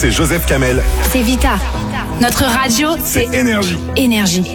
c'est Joseph Kamel. C'est Vita. Notre radio, C'est Énergie. Énergie.